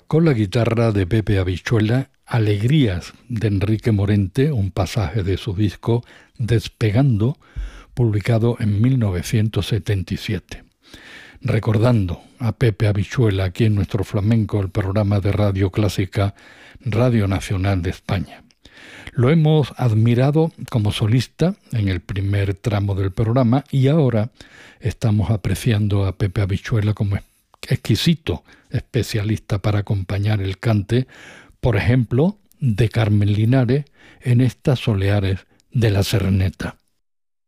con la guitarra de Pepe Habichuela, Alegrías de Enrique Morente, un pasaje de su disco Despegando, publicado en 1977. Recordando a Pepe Habichuela aquí en Nuestro Flamenco, el programa de Radio Clásica, Radio Nacional de España. Lo hemos admirado como solista en el primer tramo del programa y ahora estamos apreciando a Pepe Habichuela como exquisito especialista para acompañar el cante, por ejemplo, de Carmen Linares en estas Soleares de la Serneta.